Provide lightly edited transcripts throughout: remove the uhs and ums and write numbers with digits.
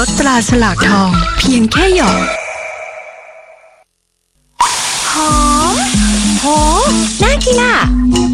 รสตราฉลากทองเพียงแค่หยอดหอมโหน่ากินอ่ะ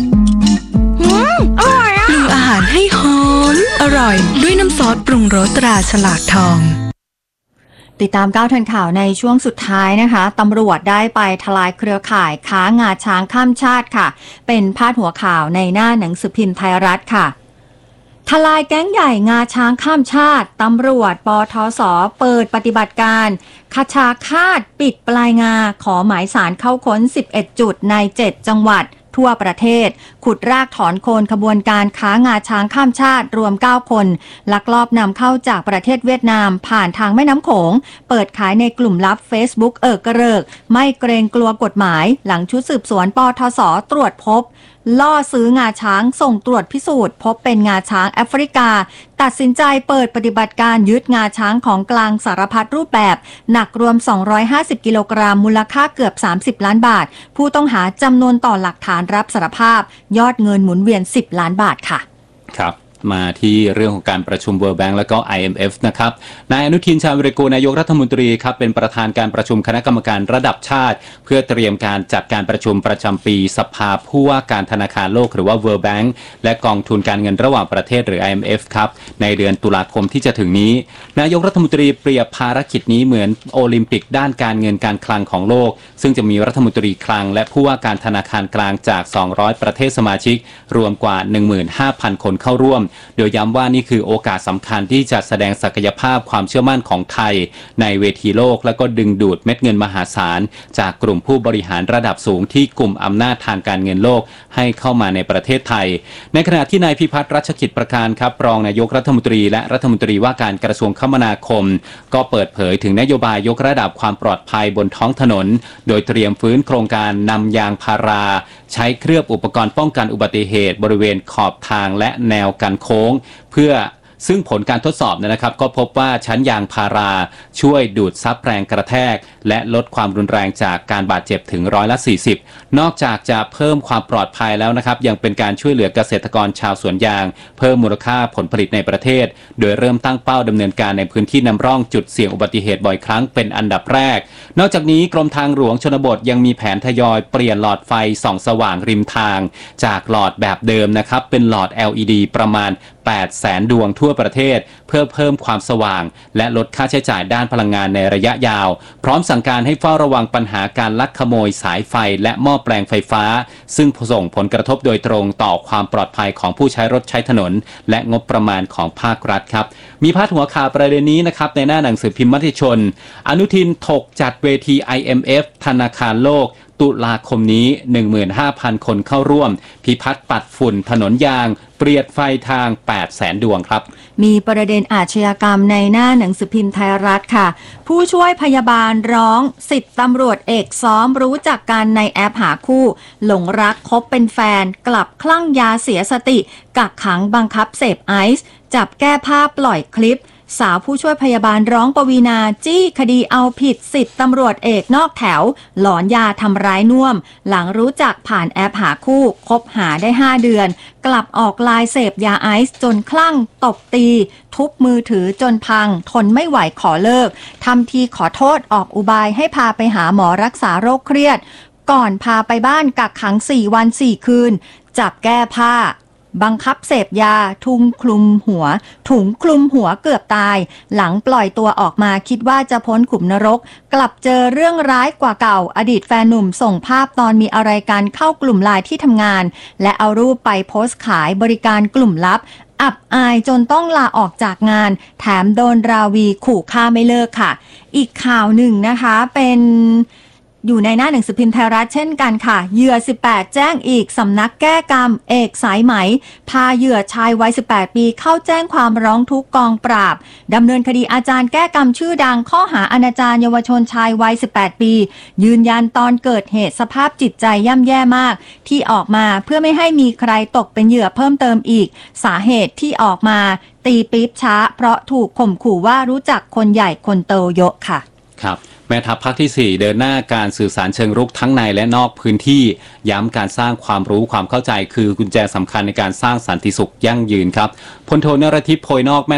อร่อยอ่ะปรุงอาหารให้หอมอร่อยด้วยน้ำซอสปรุงรสตราฉลากทองติดตามก้าวทันข่าวในช่วงสุดท้ายนะคะตำรวจได้ไปทลายเครือข่ายค้างาช้างข้ามชาติค่ะเป็นพาดหัวข่าวในหน้าหนังสือพิมพ์ไทยรัฐค่ะทลายแก๊งใหญ่งาช้างข้ามชาติตำรวจปทศเปิดปฏิบัติการคชาฆาตปิดปลายงาขอหมายสารเข้าค้น11จุดใน7จังหวัดทั่วประเทศขุดรากถอนโคนขบวนการค้างาช้างข้ามชาติรวม9คนลักลอบนำเข้าจากประเทศเวียดนามผ่านทางแม่น้ำโขงเปิดขายในกลุ่มลับ Facebook กระเริกไม่เกรงกลัวกฎหมายหลังชุดสืบสวนปทศตรวจพบล่อซื้องาช้างส่งตรวจพิสูจน์พบเป็นงาช้างแอฟริกาตัดสินใจเปิดปฏิบัติการยึดงาช้างของกลางสารพัดรูปแบบหนักรวม250กิโลกรัมมูลค่าเกือบ30ล้านบาทผู้ต้องหาจำนวนต่อหลักฐานรับสารภาพยอดเงินหมุนเวียน10ล้านบาทค่ะครับมาที่เรื่องของการประชุม World Bank และก็ IMF นะครับนายอนุทินชาญวิรากูลนายกรัฐมนตรีครับเป็นประธานการประชุมคณะกรรมการระดับชาติเพื่อเตรียมการจัดการประชุมประจำปีสภาผู้ว่าการธนาคารโลกหรือว่า World Bank และกองทุนการเงินระหว่างประเทศหรือ IMF ครับในเดือนตุลาคมที่จะถึงนี้นายกรัฐมนตรีเปรียบภารกิจนี้เหมือนโอลิมปิกด้านการเงินการคลังของโลกซึ่งจะมีรัฐมนตรีคลังและผู้ว่าการธนาคารกลางจาก200ประเทศสมาชิกรวมกว่า 15,000 คนเข้าร่วมโดยย้ำว่านี่คือโอกาสสำคัญที่จะแสดงศักยภาพความเชื่อมั่นของไทยในเวทีโลกและก็ดึงดูดเม็ดเงินมหาศาลจากกลุ่มผู้บริหารระดับสูงที่กลุ่มอำนาจทางการเงินโลกให้เข้ามาในประเทศไทยในขณะที่นายพิพัฒน์รัชกิจประการครับรองนายกรัฐมนตรีและรัฐมนตรีว่าการกระทรวงคมนาคมก็เปิดเผยถึงนโยบายยกระดับความปลอดภัยบนท้องถนนโดยเตรียมฟื้นโครงการนำยางพาราใช้เคลือบอุปกรณ์ป้องกันอุบัติเหตุบริเวณขอบทางและแนวกันโค้งเพื่อซึ่งผลการทดสอบนะครับก็พบว่าชั้นยางพาราช่วยดูดซับแรงกระแทกและลดความรุนแรงจากการบาดเจ็บถึง40%นอกจากจะเพิ่มความปลอดภัยแล้วนะครับยังเป็นการช่วยเหลือเกษตรกรชาวสวนยางเพิ่มมูลค่าผลผลิตในประเทศโดยเริ่มตั้งเป้าดำเนินการในพื้นที่นำร่องจุดเสี่ยงอุบัติเหตุบ่อยครั้งเป็นอันดับแรกนอกจากนี้กรมทางหลวงชนบทยังมีแผนทยอยเปลี่ยนหลอดไฟส่องสว่างริมทางจากหลอดแบบเดิมนะครับเป็นหลอด LED ประมาณ800,000 ดวงทั่วประเทศเพื่อเพิ่มความสว่างและลดค่าใช้จ่ายด้านพลังงานในระยะยาวพร้อมสั่งการให้เฝ้าระวังปัญหาการลักขโมยสายไฟและหม้อแปลงไฟฟ้าซึ่งส่งผลกระทบโดยตรงต่อความปลอดภัยของผู้ใช้รถใช้ถนนและงบประมาณของภาครัฐครับมีพาดหัวข่าวประเด็นนี้นะครับในหน้าหนังสือพิมพ์มติชนอนุทินถกจัดเวที IMF ธนาคารโลกตุลาคมนี้ 15,000 คนเข้าร่วมพิพัฒน์ปัดฝุ่นถนนยางเปรียดไฟทาง 800,000 ดวงครับมีประเด็นอาชญากรรมในหน้าหนังสือพิมพ์ไทยรัฐค่ะผู้ช่วยพยาบาลร้อง10ตำรวจเอกซ้อมรู้จักกันในแอปหาคู่หลงรักคบเป็นแฟนกลับคลั่งยาเสียสติกักขังบังคับเสพไอซ์จับแก้ผ้าปล่อยคลิปสาวผู้ช่วยพยาบาลร้องปวีณาจี้คดีเอาผิด10ตำรวจเอกนอกแถวหลอนยาทำร้ายน่วมหลังรู้จักผ่านแอปหาคู่คบหาได้5เดือนกลับออกลายเสพยาไอซ์จนคลั่งตบตีทุบมือถือจนพังทนไม่ไหวขอเลิกทำทีขอโทษออกอุบายให้พาไปหาหมอรักษาโรคเครียดก่อนพาไปบ้านกักขัง4วัน4คืนจับแก้ผ้าบังคับเสพยาถุงคลุมหัวเกือบตายหลังปล่อยตัวออกมาคิดว่าจะพ้นขุมนรกกลับเจอเรื่องร้ายกว่าเก่าอดีตแฟนหนุ่มส่งภาพตอนมีอะไรกันเข้ากลุ่มไลน์ที่ทำงานและเอารูปไปโพสต์ขายบริการกลุ่มลับอับอายจนต้องลาออกจากงานแถมโดนราวีขู่ฆ่าไม่เลิกค่ะอีกข่าวหนึ่งนะคะเป็นอยู่ในหน้าหนังสือพิมพ์ไทยรัฐเช่นกันค่ะเหยื่อ18แจ้งอีกสำนักแก้กรรมเอกสายไหมพาเหยื่อชายวัย18ปีเข้าแจ้งความร้องทุกข์กองปราบดำเนินคดีอาจารย์แก้กรรมชื่อดังข้อหาอนาจารเยาวชนชายวัย18ปียืนยันตอนเกิดเหตุสภาพจิตใจย่ำแย่มากที่ออกมาเพื่อไม่ให้มีใครตกเป็นเหยื่อเพิ่มเติมอีกสาเหตุที่ออกมาตีปี๊บช้าเพราะถูกข่มขู่ว่ารู้จักคนใหญ่คนโตเยอะค่ะครับแม่ทัพภาคที่4เดินหน้าการสื่อสารเชิงรุกทั้งในและนอกพื้นที่ย้ำการสร้างความรู้ความเข้าใจคือกุญแจสำคัญในการสร้างสันติสุขยั่งยืนครับพลโทนรทิพย์โพยนอกแม่